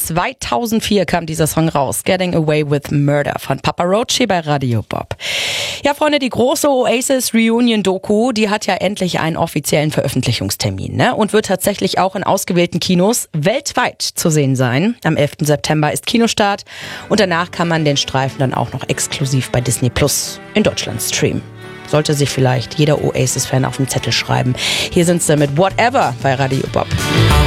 2004 kam dieser Song raus. Getting Away with Murder von Papa Roach hier bei Radio Bob. Ja, Freunde, die große Oasis Reunion Doku, die hat ja endlich einen offiziellen Veröffentlichungstermin, ne? Und wird tatsächlich auch in ausgewählten Kinos weltweit zu sehen sein. Am 11. September ist Kinostart und danach kann man den Streifen dann auch noch exklusiv bei Disney Plus in Deutschland streamen. Sollte sich vielleicht jeder Oasis-Fan auf den Zettel schreiben. Hier sind sie mit Whatever bei Radio Bob.